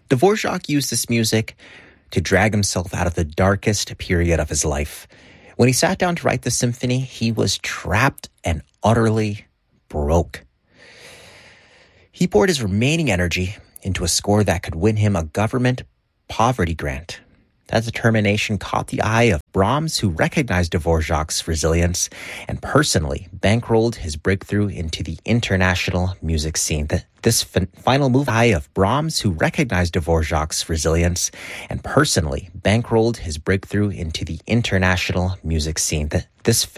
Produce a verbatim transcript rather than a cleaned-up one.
Dvorak used this music to drag himself out of the darkest period of his life. When he sat down to write the symphony, he was trapped and utterly broke. He poured his remaining energy into a score that could win him a government poverty grant. That determination caught the eye of Brahms, who recognized Dvorak's resilience and personally bankrolled his breakthrough into the international music scene. This fin- final move eye of Brahms, who recognized Dvorak's resilience and personally bankrolled his breakthrough into the international music scene. This fin-